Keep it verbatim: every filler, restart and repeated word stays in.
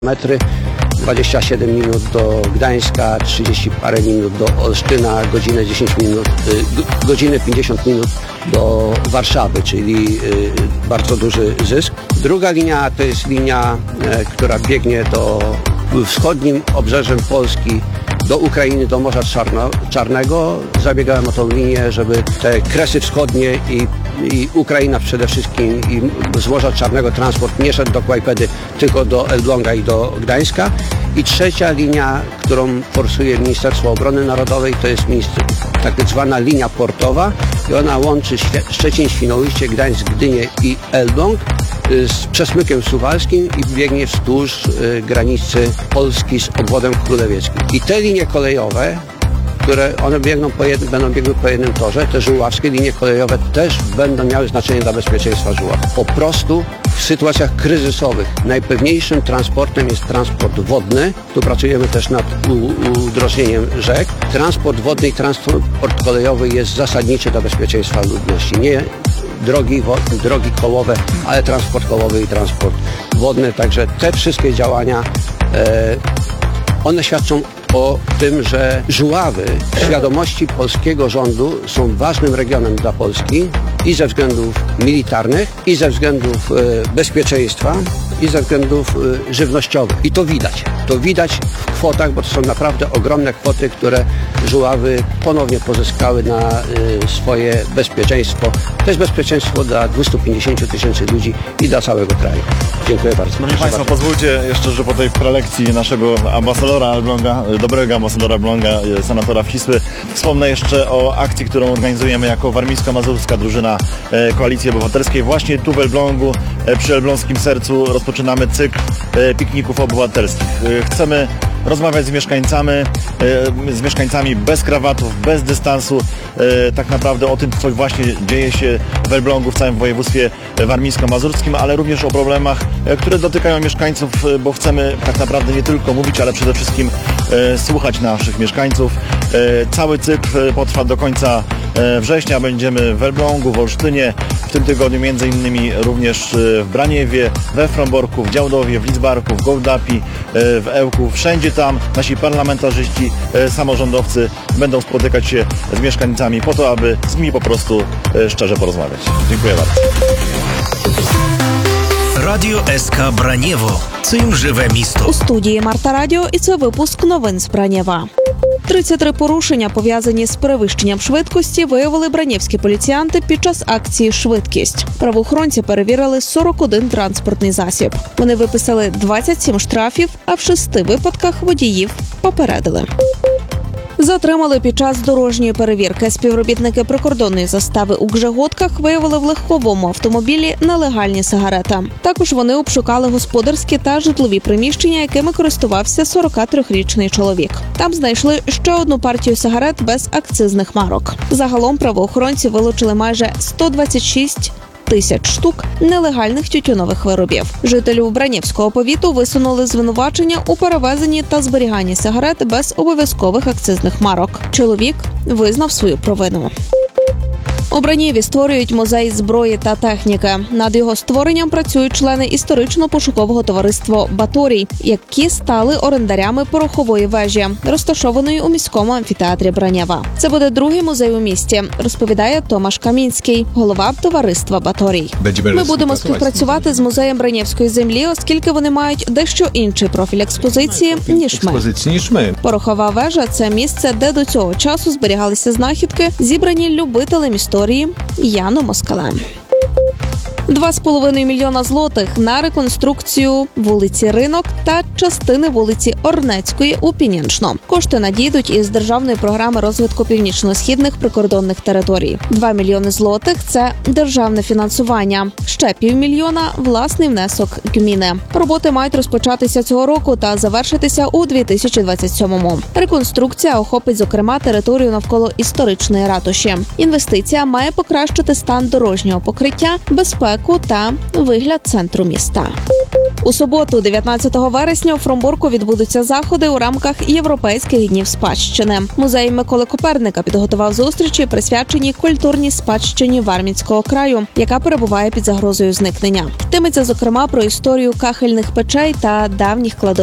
metry, dwadzieścia siedem minut do Gdańska, trzydzieści parę minut do Olsztyna, godzinę dziesięć minut, y, godzinę pięćdziesiąt minut do Warszawy, czyli y, bardzo duży zysk. Druga linia to jest linia, y, która biegnie do wschodnim obrzeżem Polski, do Ukrainy, do Morza Czarno, Czarnego. Zabiegałem o tą linię, żeby te Kresy Wschodnie i, i Ukraina przede wszystkim i z Morza Czarnego transport nie szedł do Kłajpedy, tylko do Elbląga i do Gdańska. I trzecia linia, którą forsuje Ministerstwo Obrony Narodowej, to jest tak zwana linia portowa i ona łączy Szczecin, Świnoujście, Gdańsk, Gdynię i Elbląg z przesmykiem suwalskim i biegnie wzdłuż y, granicy Polski z obwodem królewieckim. I te linie kolejowe, które one biegną po jednym, będą biegły po jednym torze, te żuławskie linie kolejowe też będą miały znaczenie dla bezpieczeństwa Żuław. Po prostu w sytuacjach kryzysowych najpewniejszym transportem jest transport wodny. Tu pracujemy też nad udrożnieniem rzek. Transport wodny i transport kolejowy jest zasadniczy dla bezpieczeństwa ludności. Nie drogi, drogi kołowe, ale transport kołowy i transport wodny. Także te wszystkie działania, e, one świadczą o tym, że Żuławy w świadomości polskiego rządu są ważnym regionem dla Polski i ze względów militarnych, i ze względów e, bezpieczeństwa, i ze względów e, żywnościowych. I to widać. To widać w kwotach, bo to są naprawdę ogromne kwoty, które Żuławy ponownie pozyskały na e, swoje bezpieczeństwo. To jest bezpieczeństwo dla dwustu pięćdziesięciu tysięcy ludzi i dla całego kraju. Dziękuję bardzo. Proszę Państwa, pozwólcie jeszcze, że po tej prelekcji naszego ambasadora Elbląga, dobrego ambasadora Elbląga, senatora Wcisły, wspomnę jeszcze o akcji, którą organizujemy jako warmińsko-mazurska drużyna Koalicji Obywatelskiej. Właśnie tu w Elblągu, przy elbląskim sercu, rozpoczynamy cykl pikników obywatelskich. Chcemy rozmawiać z mieszkańcami, z mieszkańcami bez krawatów, bez dystansu, tak naprawdę o tym, co właśnie dzieje się w Elblągu, w całym województwie warmińsko-mazurskim, ale również o problemach, które dotykają mieszkańców, bo chcemy tak naprawdę nie tylko mówić, ale przede wszystkim słuchać naszych mieszkańców. Cały cykl potrwa do końca września. Będziemy w Elblągu, w Olsztynie, w tym tygodniu między innymi również w Braniewie, we Fromborku, w Działdowie, w Lidzbarku, w Gołdapi, w Ełku. Wszędzie tam nasi parlamentarzyści, samorządowcy będą spotykać się z mieszkańcami po to, aby z nimi po prostu szczerze porozmawiać. Dziękuję bardzo. Радіо СК Бранєво. Цим живе місто. У студії Марта Радіо і це випуск новин з Бранєва. тридцять три порушення, пов'язані з перевищенням швидкості, виявили бранєвські поліціянти під час акції «Швидкість». Правоохоронці перевірили сорок один транспортний засіб. Вони виписали двадцять сім штрафів, а в шести випадках водіїв попередили. Затримали під час дорожньої перевірки. Співробітники прикордонної застави у Гжегодках виявили в легковому автомобілі нелегальні сигарети. Також вони обшукали господарські та житлові приміщення, якими користувався сорокатрирічний чоловік. Там знайшли ще одну партію сигарет без акцизних марок. Загалом правоохоронці вилучили майже сто двадцять шість тисяч штук нелегальних тютюнових виробів. Жителів Бранєвського повіту висунули звинувачення у перевезенні та зберіганні сигарет без обов'язкових акцизних марок. Чоловік визнав свою провину. У Бранєві створюють музей зброї та техніки. Над його створенням працюють члени історично-пошукового товариства «Баторій», які стали орендарями порохової вежі, розташованої у міському амфітеатрі Бранєва. Це буде другий музей у місті, розповідає Томаш Камінський, голова товариства «Баторій». Ми будемо співпрацювати з музеєм Бранєвської землі, оскільки вони мають дещо інший профіль експозиції, ніж ми. Порохова вежа – це місце, де до цього часу зберігалися знахідки, зібрані любителем історії Яном Москалем. Два з половиною мільйона злотих на реконструкцію вулиці Ринок та частини вулиці Орнецької у Піняншно. Кошти надійдуть із державної програми розвитку північно-східних прикордонних територій. Два мільйони злотих – це державне фінансування. Ще півмільйона – власний внесок гміни. Роботи мають розпочатися цього року та завершитися у дві тисячі двадцять сьомому. Реконструкція охопить, зокрема, територію навколо історичної ратуші. Інвестиція має покращити стан дорожнього покриття, безпеку та вигляд центру міста. У суботу, дев'ятнадцятого вересня, у Фромбурку відбудуться заходи у рамках Європейських днів спадщини. Музей Миколи Коперника підготував зустрічі, присвячені культурній спадщині Вармінського краю, яка перебуває під загрозою зникнення. Йтиметься, зокрема, про історію кахельних печей та давніх кладовищ